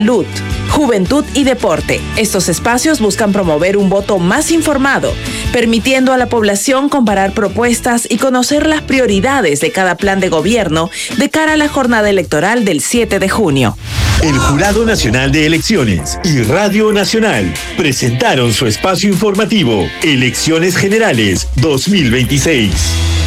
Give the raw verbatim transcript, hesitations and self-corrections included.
Salud, juventud y deporte. Estos espacios buscan promover un voto más informado, permitiendo a la población comparar propuestas y conocer las prioridades de cada plan de gobierno de cara a la jornada electoral del siete de junio. El Jurado Nacional de Elecciones y Radio Nacional presentaron su espacio informativo Elecciones Generales dos mil veintiséis.